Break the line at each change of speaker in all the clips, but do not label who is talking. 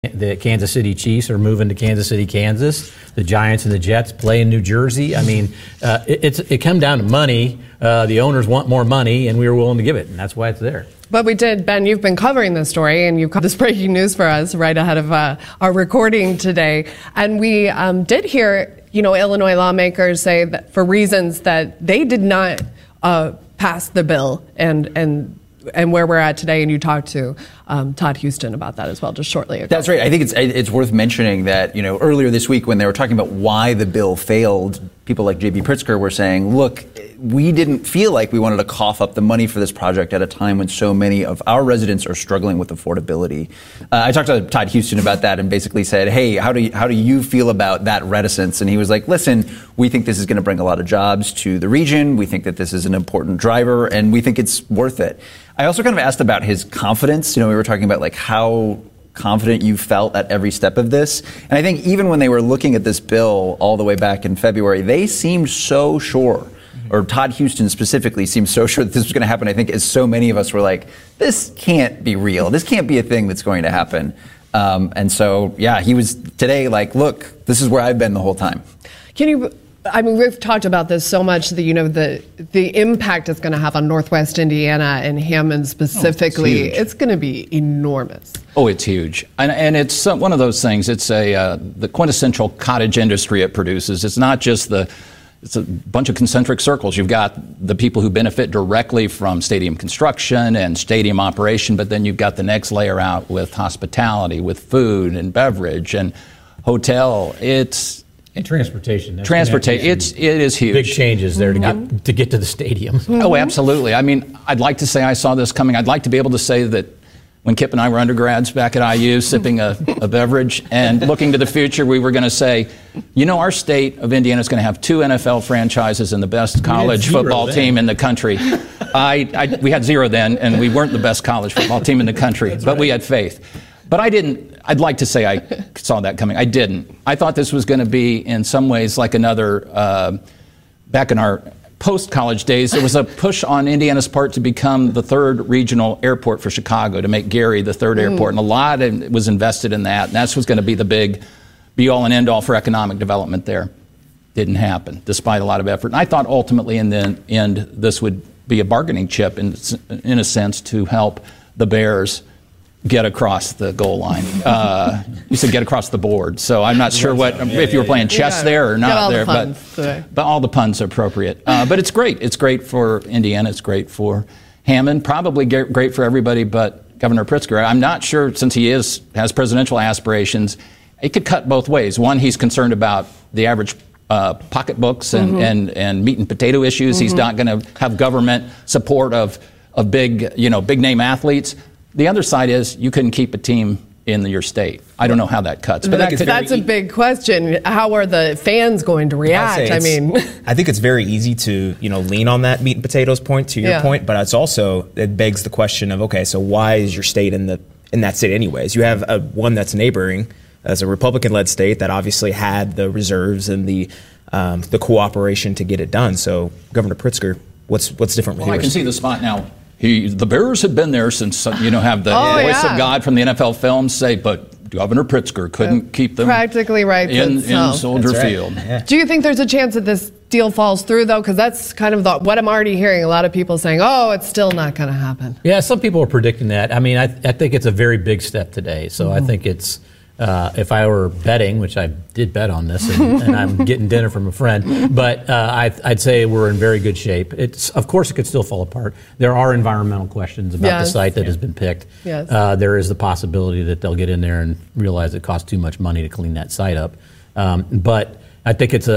The Kansas City Chiefs are moving to Kansas City, Kansas. The Giants and the Jets play in New Jersey. I mean, it come down to money. The owners want more money, and we were willing to give it, and that's why it's there.
But we did, Ben, you've been covering this story, and you've got this breaking news for us right ahead of our recording today. And we did hear, Illinois lawmakers say that for reasons that they did not pass the bill and where we're at today, and you talked to Todd Huston about that as well just shortly ago.
That's right. I think it's worth mentioning that, earlier this week when they were talking about why the bill failed, people like J.B. Pritzker were saying, look, we didn't feel like we wanted to cough up the money for this project at a time when so many of our residents are struggling with affordability. I talked to Todd Huston about that and basically said, hey, how do you feel about that reticence? And he was like, listen, we think this is going to bring a lot of jobs to the region. We think that this is an important driver, and we think it's worth it. I also kind of asked about his confidence. We were talking about how confident you felt at every step of this. And I think even when they were looking at this bill all the way back in February, they seemed so sure, or Todd Huston specifically seemed so sure that this was going to happen. I think as so many of us were like, this can't be real. This can't be a thing that's going to happen. And so, yeah, he was today like, look, this is where I've been the whole time.
We've talked about this so much that, the impact it's going to have on Northwest Indiana and Hammond specifically. It's going to be enormous.
Oh, it's huge. And it's one of those things. It's the quintessential cottage industry it produces. It's not just it's a bunch of concentric circles. You've got the people who benefit directly from stadium construction and stadium operation, but then you've got the next layer out with hospitality, with food and beverage and hotel.
And transportation. It
is huge.
Big changes there to get to the stadium.
Oh, absolutely. I'd like to say I saw this coming. I'd like to be able to say that when Kip and I were undergrads back at IU, sipping a beverage and looking to the future, we were going to say, our state of Indiana is going to have 2 NFL franchises and the best college football team in the country. We had 0 then, and we weren't the best college football team in the country, but we had faith. But I didn't. I'd like to say I saw that coming. I didn't. I thought this was going to be, in some ways, like another, back in our post-college days, there was a push on Indiana's part to become the 3rd regional airport for Chicago, to make Gary the 3rd airport. And a lot was invested in that. And that's what's going to be the big be-all and end-all for economic development there. Didn't happen, despite a lot of effort. And I thought ultimately, in the end, this would be a bargaining chip, in a sense, to help the Bears get across the goal line. You said get across the board. So I'm not sure if you were playing chess there or not there, but all the puns are appropriate. But it's great. It's great for Indiana. It's great for Hammond. Probably great for everybody but Governor Pritzker. I'm not sure, since he has presidential aspirations, it could cut both ways. One, he's concerned about the average pocketbooks and meat and potato issues. He's not going to have government support of big name athletes. The other side is you couldn't keep a team in your state. I don't know how that cuts. But
that's a big question. How are the fans going to react?
I think it's very easy to lean on that meat and potatoes point, to your point, but it begs the question of, okay, so why is your state in that state anyways? You have one that's neighboring, as a Republican-led state that obviously had the reserves and the cooperation to get it done. So Governor Pritzker, what's different with yours?
I can see the spot now. The Bears had been there since, have the voice of God from the NFL films say, but Governor Pritzker couldn't keep them
practically right
in Soldier Field.
Yeah.
Do you think there's a chance that this deal falls through, though? Because that's kind of what I'm already hearing. A lot of people saying, it's still not going to happen.
Yeah, some people are predicting that. I think it's a very big step today. So I think it's, if I were betting, which I did bet on this, and I'm getting dinner from a friend, but I'd say we're in very good shape. Of course, it could still fall apart. There are environmental questions about the site that has been picked.
Yes.
There is the possibility that they'll get in there and realize it costs too much money to clean that site up. But I think it's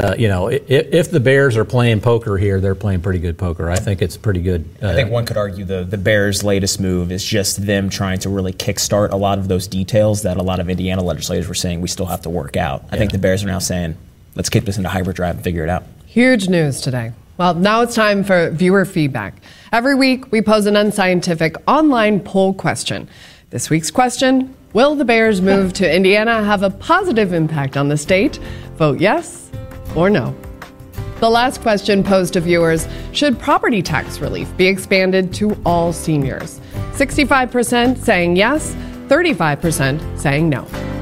if the Bears are playing poker here, they're playing pretty good poker. I think it's pretty good.
I think one could argue the Bears' latest move is just them trying to really kickstart a lot of those details that a lot of Indiana legislators were saying we still have to work out. I think the Bears are now saying, let's kick this into hyperdrive and figure it out.
Huge news today. Well, now it's time for viewer feedback. Every week, we pose an unscientific online poll question. This week's question: will the Bears' move to Indiana have a positive impact on the state? Vote yes or no. The last question posed to viewers: should property tax relief be expanded to all seniors? 65% saying yes, 35% saying no.